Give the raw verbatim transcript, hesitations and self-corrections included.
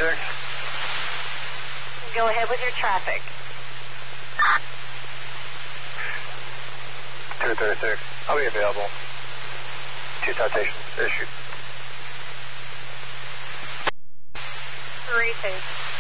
thirty-six. Go ahead with your traffic. two thirty-six. I'll be available. Two citations issued. Three two.